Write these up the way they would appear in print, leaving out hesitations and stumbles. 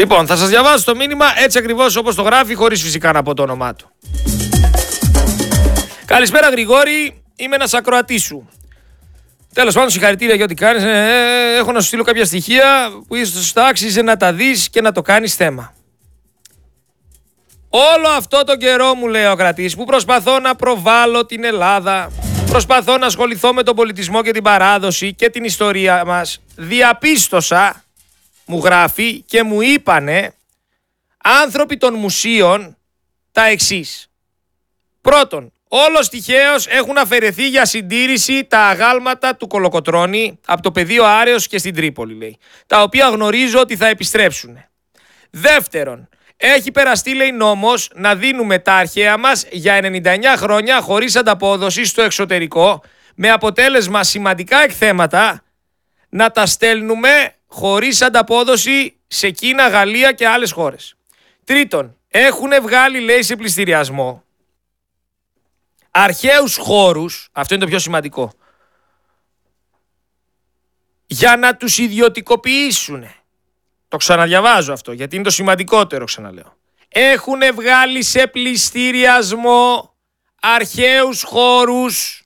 Λοιπόν, θα σας διαβάσω το μήνυμα έτσι ακριβώς όπως το γράφει, χωρίς φυσικά να πω το όνομά του. Καλησπέρα Γρηγόρη, είμαι ένας ακροατής σου. Τέλος πάντων, συγχαρητήρια για ό,τι κάνεις. Έχω να σου στείλω κάποια στοιχεία που ίσως θα άξιζε να τα δεις και να το κάνεις θέμα. Όλο αυτό το καιρό, μου λέει ο ακροατής, που προσπαθώ να προβάλλω την Ελλάδα, προσπαθώ να ασχοληθώ με τον πολιτισμό και την παράδοση και την ιστορία μας, διαπίστωσα, μου γράφει, και μου είπανε άνθρωποι των μουσείων τα εξής. Πρώτον, όλος τυχαίως έχουν αφαιρεθεί για συντήρηση τα αγάλματα του Κολοκοτρώνη από το πεδίο Άρεως και στην Τρίπολη, λέει, τα οποία γνωρίζω ότι θα επιστρέψουν. Δεύτερον, έχει περαστεί, λέει, νόμος να δίνουμε τα αρχαία μας για 99 χρόνια χωρίς ανταπόδοση στο εξωτερικό, με αποτέλεσμα σημαντικά εκθέματα να τα στέλνουμε χωρίς ανταπόδοση σε Κίνα, Γαλλία και άλλες χώρες. Τρίτον, έχουν βγάλει, λέει, σε πληστηριασμό αρχαίους χώρους, αυτό είναι το πιο σημαντικό, για να τους ιδιωτικοποιήσουν. Το ξαναδιαβάζω αυτό, γιατί είναι το σημαντικότερο, ξαναλέω. Έχουν βγάλει σε πληστηριασμό αρχαίους χώρους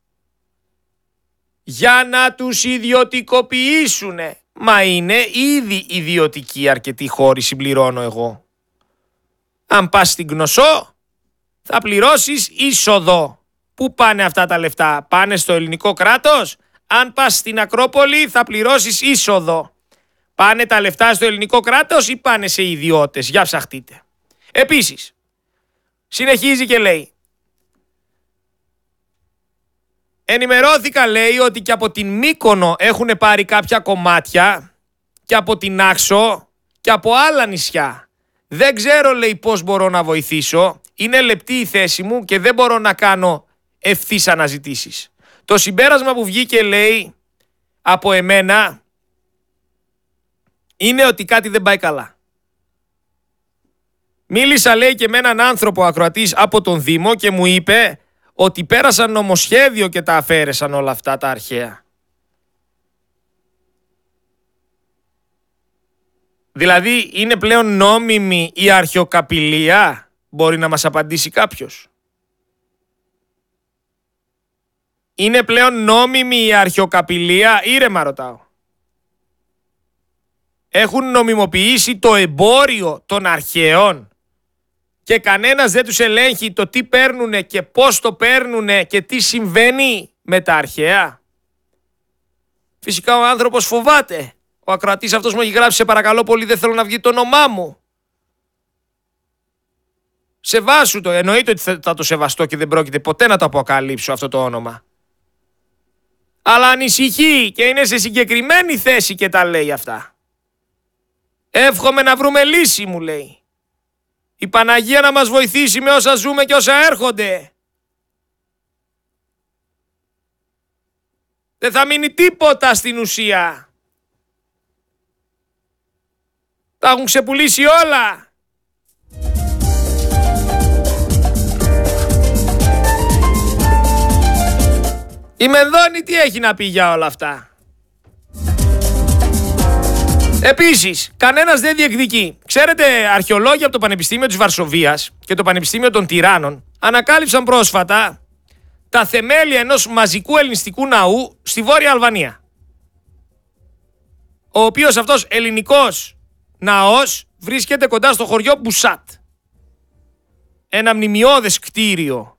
για να τους ιδιωτικοποιήσουν. Μα είναι ήδη ιδιωτικοί αρκετοί χώροι, συμπληρώνω εγώ. Αν πας στην Κνωσό, θα πληρώσεις είσοδο. Πού πάνε αυτά τα λεφτά? Πάνε στο ελληνικό κράτος? Αν πας στην Ακρόπολη, θα πληρώσεις είσοδο. Πάνε τα λεφτά στο ελληνικό κράτος ή πάνε σε ιδιώτες? Για ψαχτείτε. Επίσης, συνεχίζει και λέει, ενημερώθηκα, λέει, ότι και από την Μύκονο έχουν πάρει κάποια κομμάτια και από την Άξο και από άλλα νησιά. Δεν ξέρω, λέει, πώς μπορώ να βοηθήσω. Είναι λεπτή η θέση μου και δεν μπορώ να κάνω ευθύς αναζητήσεις. Το συμπέρασμα που βγήκε, λέει, από εμένα είναι ότι κάτι δεν πάει καλά. Μίλησα, λέει, και με έναν άνθρωπο ακροατής από τον Δήμο και μου είπε ότι πέρασαν νομοσχέδιο και τα αφαίρεσαν όλα αυτά τα αρχαία. Δηλαδή είναι πλέον νόμιμη η αρχαιοκαπηλεία? Μπορεί να μας απαντήσει κάποιος. Είναι πλέον νόμιμη η αρχαιοκαπηλεία? Ήρεμα ρωτάω. Έχουν νομιμοποιήσει το εμπόριο των αρχαίων και κανένας δεν τους ελέγχει το τι παίρνουνε και πώς το παίρνουνε και τι συμβαίνει με τα αρχαία? Φυσικά ο άνθρωπος φοβάται. Ο ακροατής αυτός μου έχει γράψει, σε παρακαλώ πολύ, δεν θέλω να βγει το όνομά μου. Σεβάσου το, εννοείται ότι θα το σεβαστώ και δεν πρόκειται ποτέ να το αποκαλύψω αυτό το όνομα. Αλλά ανησυχεί και είναι σε συγκεκριμένη θέση και τα λέει αυτά. Εύχομαι να βρούμε λύση, μου λέει. Η Παναγία να μας βοηθήσει με όσα ζούμε και όσα έρχονται. Δεν θα μείνει τίποτα στην ουσία. Τα έχουν ξεπουλήσει όλα. Η Μενδώνη τι έχει να πει για όλα αυτά? Επίσης, κανένας δεν διεκδικεί. Ξέρετε, αρχαιολόγοι από το Πανεπιστήμιο της Βαρσοβίας και το Πανεπιστήμιο των Τυράννων ανακάλυψαν πρόσφατα τα θεμέλια ενός μαζικού ελληνιστικού ναού στη Βόρεια Αλβανία. Ο οποίος αυτός ελληνικός ναός βρίσκεται κοντά στο χωριό Μπουσάτ. Ένα μνημιώδες κτίριο